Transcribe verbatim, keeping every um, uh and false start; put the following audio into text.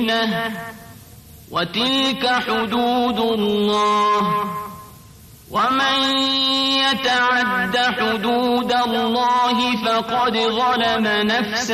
وتلك حدود الله ومن يتعد حدود الله فقد ظلم نفسه